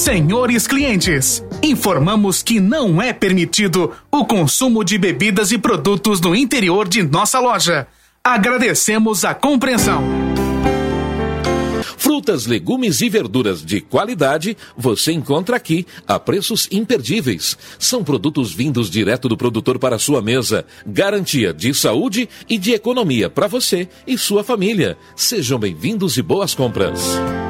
Senhores clientes, informamos que não é permitido o consumo de bebidas e produtos no interior de nossa loja. Agradecemos a compreensão. Frutas, legumes e verduras de qualidade você encontra aqui a preços imperdíveis. São produtos vindos direto do produtor para a sua mesa. Garantia de saúde e de economia para você e sua família. Sejam bem-vindos e boas compras.